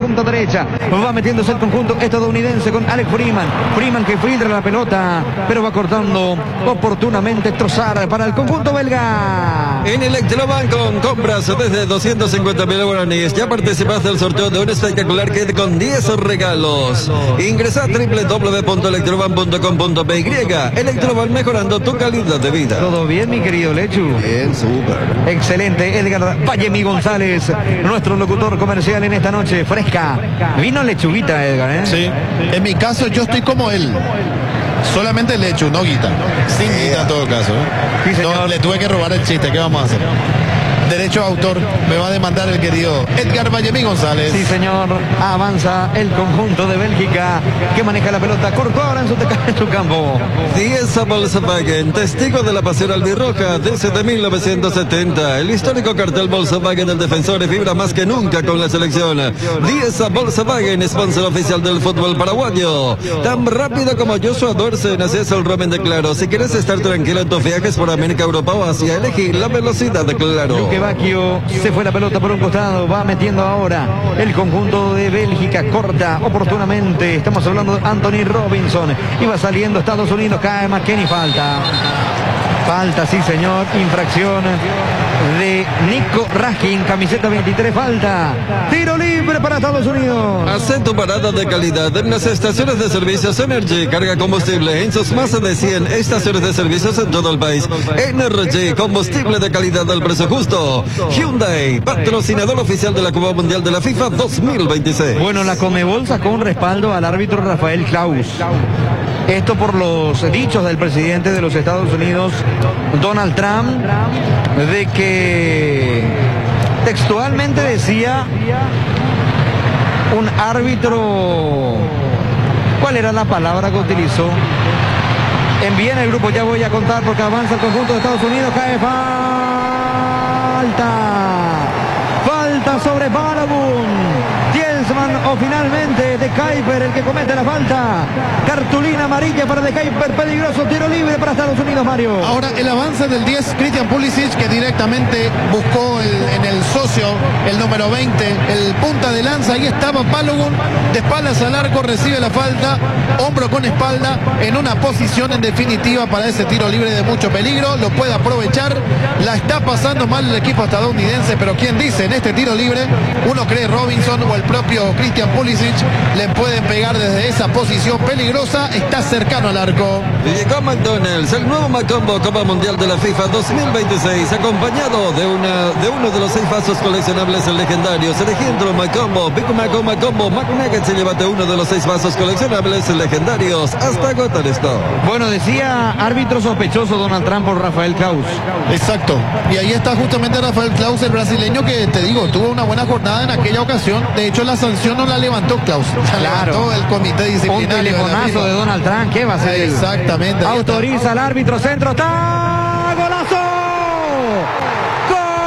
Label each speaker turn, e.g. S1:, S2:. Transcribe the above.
S1: punta derecha. Va metiéndose el conjunto estadounidense con Alex Freeman. Freeman que filtra la pelota, pero va cortando oportunamente Trossard para el conjunto belga.
S2: En Electroban con compras desde 250.000 guaraníes. Ya participas del sorteo de un espectacular kit con 10 regalos. Ingresa a www.electroban.com.py. Electroban, mejorando tu calidad de vida.
S1: ¿Todo bien, mi querido Lechu?
S2: Bien, súper.
S1: Excelente. Edgar Vallemi González, nuestro locutor comercial en esta noche fresca. Vino lechuguita, Edgar, ¿eh?
S3: Sí. En mi caso, yo estoy como él. Solamente lechu, no guita. Sin guita en todo caso.
S1: Sí, señor.
S3: No, le tuve que robar el chiste. ¿Qué vamos a hacer? Derecho a autor me va a demandar el querido Edgar Vallemi González.
S1: Sí, señor. Avanza el conjunto de Bélgica que maneja la pelota. Courtois ahora en su campo.
S2: 10 a Volkswagen, testigo de la pasión albirroja desde 1970. El histórico cartel Volkswagen del defensor vibra más que nunca con la selección. 10 a Volkswagen, sponsor oficial del fútbol paraguayo. Tan rápido como Joshua Dorsen, así es el Roman de Claro. Si quieres estar tranquilo en tus viajes por América, Europa o Asia, elegir la velocidad de Claro.
S1: Bacchio, se fue la pelota por un costado, va metiendo ahora el conjunto de Bélgica, corta oportunamente, estamos hablando de Anthony Robinson, iba saliendo Estados Unidos, cae McKennie, falta, sí señor, infracción de Nico Raskin, camiseta 23, falta, tiro libre para Estados Unidos.
S2: Hacen tu parada de calidad en las estaciones de servicios Energy, carga combustible en sus más de 100 estaciones de servicios en todo el país. Energy, combustible de calidad al precio justo. Hyundai, patrocinador oficial de la Copa Mundial de la FIFA 2026.
S1: Bueno, la Conmebol sacó un respaldo al árbitro Rafael Klaus. Esto por los dichos del presidente de los Estados Unidos, Donald Trump, de que textualmente decía un árbitro, ¿cuál era la palabra que utilizó? Envíen el grupo, ya voy a contar porque avanza el conjunto de Estados Unidos, cae falta sobre Balogun. Dielsman o finalmente De Kuiper el que comete la falta. Cartulina amarilla para De Kuiper, peligroso, tiro libre para Estados Unidos, Mario.
S3: Ahora el avance del 10, Christian Pulisic, que directamente buscó en el socio, el número 20, el punta de lanza. Ahí estaba Balogun, de espaldas al arco, recibe la falta, hombro con espalda, en una posición en definitiva para ese tiro libre de mucho peligro. Lo puede aprovechar, la está pasando mal el equipo estadounidense, pero ¿quién dice? En este tiro libre, uno cree Robinson o el propio Christian Pulisic le pueden pegar desde esa posición peligrosa. Está cercano al arco.
S2: Llegó McDonald's, el nuevo Macombo Copa Mundial de la FIFA 2026, acompañado de uno de los 6 vasos coleccionables legendarios. Elegiendo Macombo, Big Mac o Macombo, McNuggets, y llévate uno de los 6 vasos coleccionables legendarios hasta agotar esto.
S1: Bueno, decía árbitro sospechoso Donald Trump por Rafael Klaus.
S3: Exacto. Y ahí está justamente Rafael Klaus, el brasileño, que te digo, tuvo una buena jornada en aquella ocasión. De hecho, la sanción no la levantó Klaus.
S1: Claro.
S3: Levantó el comité disciplinario.
S1: Un telefonazo de Donald Trump, ¿qué va a hacer?
S3: Exactamente.
S1: Autoriza al árbitro, centro, está, ¡golazo!